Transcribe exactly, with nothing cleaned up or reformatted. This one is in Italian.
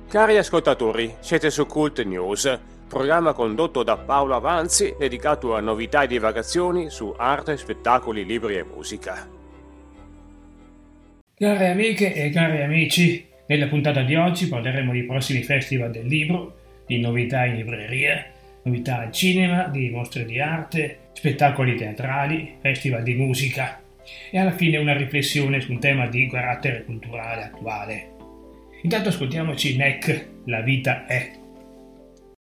Cari ascoltatori, siete su Cult News, programma condotto da Paolo Avanzi dedicato a novità e divagazioni su arte, spettacoli, libri e musica. Care amiche e cari amici, nella puntata di oggi parleremo di prossimi festival del libro, di novità in libreria, novità al cinema, di mostre di arte, spettacoli teatrali, festival di musica e alla fine una riflessione su un tema di carattere culturale attuale. Intanto ascoltiamoci N E C, La vita è.